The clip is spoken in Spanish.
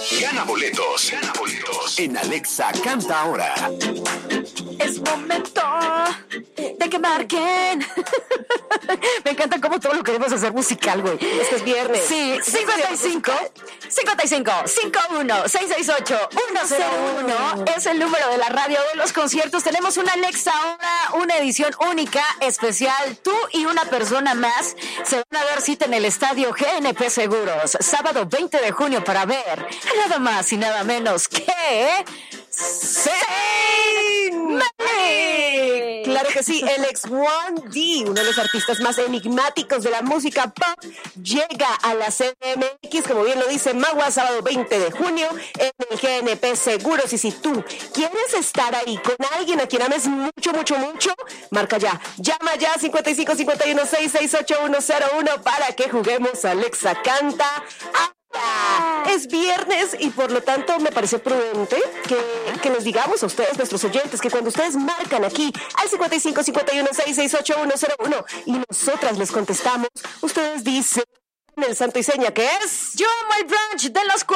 Gana boletos en Alexa Canta Ahora. Es momento de que marquen. Me encanta cómo todo lo queremos hacer musical, güey. Es que es viernes. Sí, 55 51 668 101 es el número de la radio de los conciertos. Tenemos una Alexa Ahora, una edición única, especial. Tú y una persona más se van a dar cita en el estadio GNP Seguros, sábado 20 de junio para ver nada más y nada menos que Zayn Malik. Claro que sí, el X1D, uno de los artistas más enigmáticos de la música pop, llega a la CDMX, como bien lo dice Magua, sábado 20 de junio en el GNP Seguros. Y si tú quieres estar ahí con alguien a quien ames mucho, mucho, mucho, marca ya. Llama ya 55 51 668 101 para que juguemos Alexa Canta. Es viernes y por lo tanto me parece prudente que les digamos a ustedes, nuestros oyentes, que cuando ustedes marcan aquí al 55 51 668 101 y nosotras les contestamos, ustedes dicen el santo y seña que es Yo amo el brunch de los